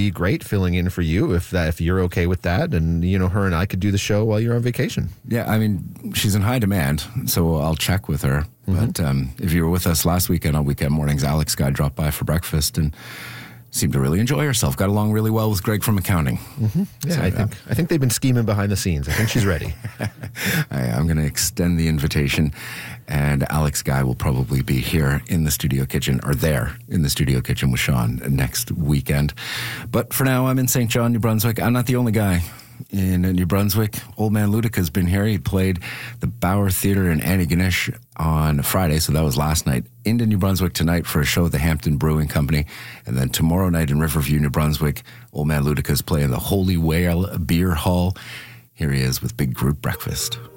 be great filling in for you if you're okay with that. And, her and I could do the show while you're on vacation. Yeah, I mean, she's in high demand, so I'll check with her. Mm-hmm. But if you were with us last weekend on Weekend Mornings, Alex Guy dropped by for breakfast and seemed to really enjoy herself. Got along really well with Greg from accounting. Mm-hmm. Yeah, so, I think they've been scheming behind the scenes. I think she's ready. I'm going to extend the invitation, and Alex Guy will probably be here in the studio kitchen, or there in the studio kitchen with Sean next weekend. But for now, I'm in St. John, New Brunswick. I'm not the only guy in New Brunswick. Old Man Ludika's been here. He played the Bauer Theatre in Antigonish on Friday, so that was last night. Into New Brunswick tonight for a show at the Hampton Brewing Company, and then tomorrow night in Riverview, New Brunswick, Old Man Ludika's playing the Holy Whale Beer Hall. Here he is with Big Group Breakfast.